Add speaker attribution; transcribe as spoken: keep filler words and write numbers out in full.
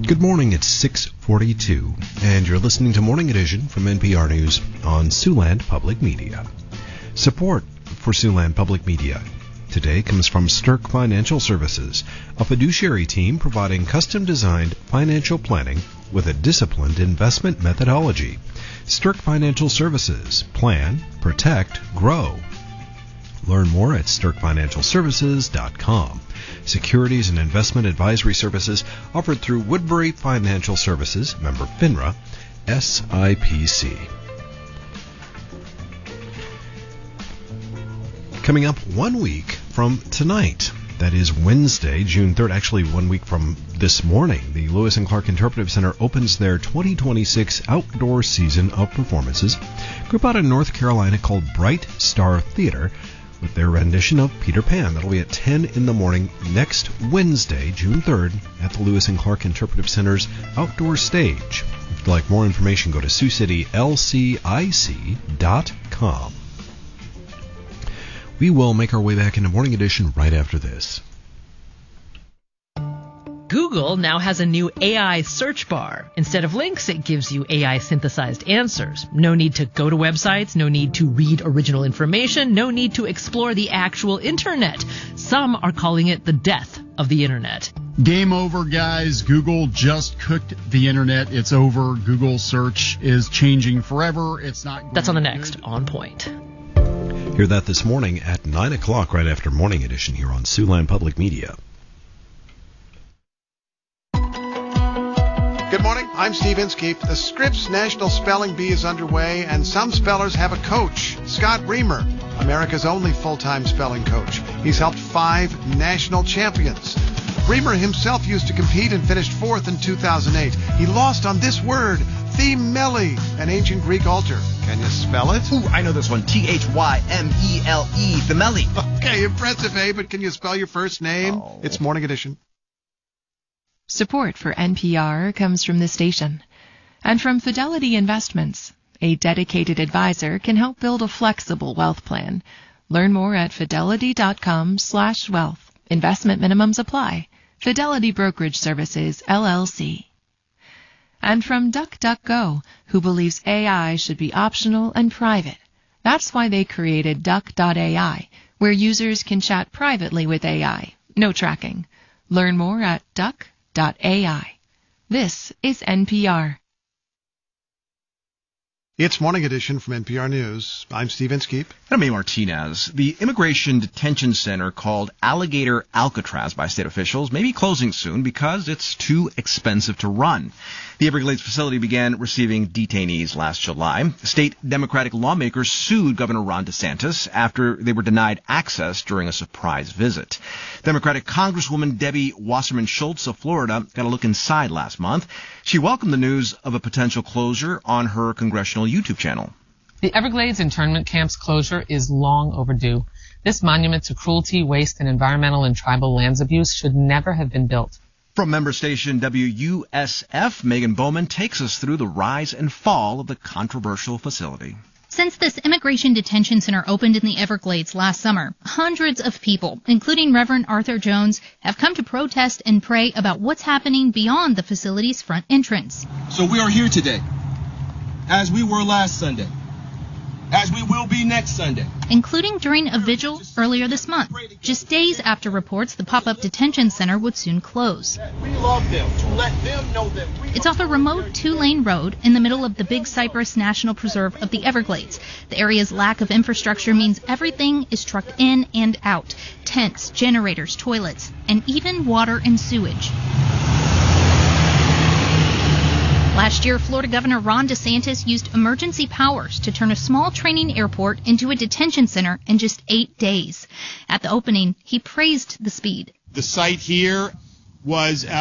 Speaker 1: Good morning, it's six forty-two, and you're listening to Morning Edition from N P R News on Siouxland Public Media. Support for Siouxland Public Media today comes from Stirk Financial Services, a fiduciary team providing custom-designed financial planning with a disciplined investment methodology. Stirk Financial Services. Plan, protect, grow. Learn more at stirk financial services dot com. Securities and investment advisory services offered through Woodbury Financial Services, member FINRA, S I P C. Coming up one week from tonight, that is Wednesday, June third, actually one week from this morning, the Lewis and Clark Interpretive Center opens their twenty twenty-six outdoor season of performances. A group out of North Carolina called Bright Star Theater with their rendition of Peter Pan. That'll be at ten in the morning next Wednesday, June third, at the Lewis and Clark Interpretive Center's outdoor stage. If you'd like more information, go to sioux city l c i c dot com. We will make our way back into Morning Edition right after this.
Speaker 2: Google now has a new A I search bar. Instead of links, it gives you A I-synthesized answers. No need to go to websites, no need to read original information, no need to explore the actual internet. Some are calling it the death of the internet.
Speaker 3: Game over, guys. Google just cooked the internet. It's over. Google search is changing forever. It's not going
Speaker 2: That's on the next On Point.
Speaker 1: Hear that this morning at nine o'clock, right after Morning Edition here on Siouxland Public Media.
Speaker 4: Good morning, I'm Steve Inskeep. The Scripps National Spelling Bee is underway, and some spellers have a coach, Scott Reamer, America's only full-time spelling coach. He's helped five national champions. Reamer himself used to compete and finished fourth in two thousand eight. He lost on this word, thymele, an ancient Greek altar. Can you spell it?
Speaker 5: Ooh, I know this one. T H Y M E L E, thymele.
Speaker 4: Okay, impressive, eh? But can you spell your first name? Oh. It's Morning Edition.
Speaker 6: Support for N P R comes from the station and from Fidelity Investments. A dedicated advisor can help build a flexible wealth plan. Learn more at fidelity dot com slash wealth. Investment minimums apply. Fidelity Brokerage Services, L L C. And from DuckDuckGo, who believes A I should be optional and private. That's why they created duck dot A I, where users can chat privately with A I. No tracking. Learn more at duck dot A I. This is N P R.
Speaker 4: It's Morning Edition from N P R News. I'm Steve Inskeep.
Speaker 5: And I'm A. Martinez. The immigration detention center called Alligator Alcatraz by state officials may be closing soon because it's too expensive to run. The Everglades facility began receiving detainees last July. State Democratic lawmakers sued Governor Ron DeSantis after they were denied access during a surprise visit. Democratic Congresswoman Debbie Wasserman Schultz of Florida got a look inside last month. She welcomed the news of a potential closure on her congressional YouTube channel.
Speaker 7: The Everglades internment camp's closure is long overdue. This monument to cruelty, waste, and environmental and tribal lands abuse should never have been built.
Speaker 5: From member station W U S F, Megan Bowman takes us through the rise and fall of the controversial facility.
Speaker 8: Since this immigration detention center opened in the Everglades last summer, hundreds of people, including Reverend Arthur Jones, have come to protest and pray about what's happening beyond the facility's front entrance.
Speaker 9: So we are here today, as we were last Sunday, as we will be next Sunday.
Speaker 8: Including during a vigil earlier this month, just days after reports the pop-up detention center would soon close.
Speaker 9: We love them, to let them know that we
Speaker 8: It's off a remote two-lane road in the middle of the Big Cypress National Preserve of the Everglades. The area's lack of infrastructure means everything is trucked in and out. Tents, generators, toilets, and even water and sewage. Last year, Florida Governor Ron DeSantis used emergency powers to turn a small training airport into a detention center in just eight days. At the opening, he praised the speed.
Speaker 9: The site here was